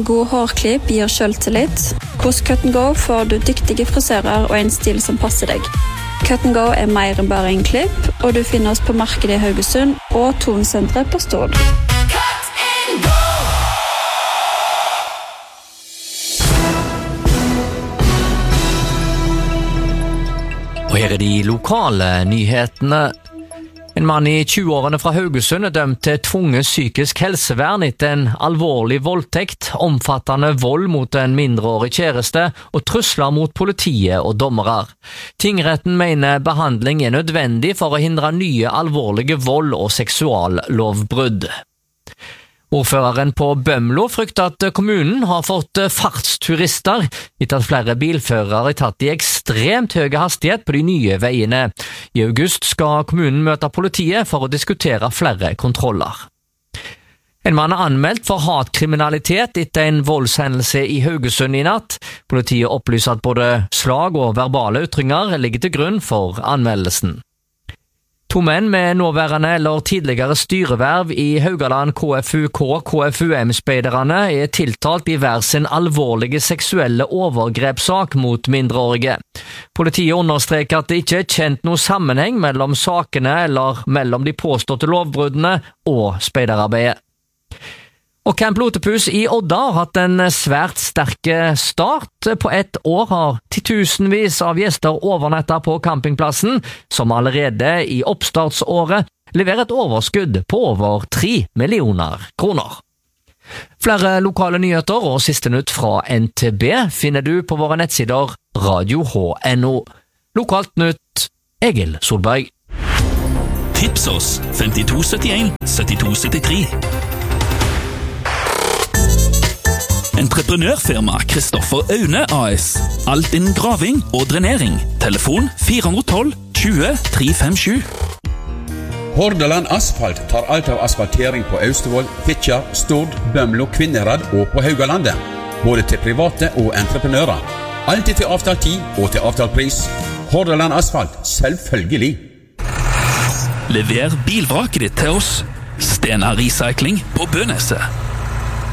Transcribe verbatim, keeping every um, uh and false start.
God hårklipp gir selvtillit. Hos Cut and Go får du dyktige frisører og en stil som passer deg. Cut and Go er mer enn bare en klipp, og du finner oss på markedet i Haugesund og Tonsenteret på Stord. Og her er de lokale nyhetene. En mann i tjue-årene fra Haugesund er dømt til tvunget psykisk helsevern etter en alvorlig voldtekt, omfattende vold mot en mindreårig kjæreste og trusler mot politiet og dommere. Tingretten mener behandling er nødvendig for å hindre nye alvorlige vold- og seksuallovbrudd. Ordføreren på Bømlo frykter at kommunen har fått fartsturister etter at flere bilførere er tatt i ekstremt høy hastighet på de nye veiene. I august skal kommunen møte politiet for å diskutere flere kontroller. En mann er anmeldt for hatkriminalitet etter en voldshendelse i Haugesund i natt. Politiet opplyser at både slag og verbale ytringer ligger til grunn for anmeldelsen. To menn med nåværende eller tidligere styreverv i Haugaland K F U K K F U M-speiderne er tiltalt i hver sin alvorlige seksuelle overgrepssak mot mindreårige. Politiet understreker at det ikke er kjent noe sammenheng mellom sakene eller mellom de påståtte lovbruddene og speiderarbeidet. Og Camp Lotepus i Odda har hatt en svært sterke start. På ett år har titusenvis av gjester overnettet på campingplassen, som allerede i oppstartsåret leverer et overskudd på over tre millioner kroner. Flere lokale nyheter og siste nytt fra N T B finner du på våre nettsider radio H N O. Lokalt nytt, Egil Solberg. Tips oss femtito syttien syttito syttitre. Entreprenørfirma Kristoffer Aune A S. Alt innen graving og drenering. Telefon fire ett to tjue tre fem sju. Hordaland Asfalt tar alt av asfaltering på Austevoll, Fitjar, Stord, Bømlo, Kvinnherad og på Haugalandet. Både til private og entreprenører. Alltid til avtalt tid og til avtalt pris. Hordaland Asfalt, selvfølgelig. Lever bilvraket ditt til oss. Stena Recycling på Bøneset.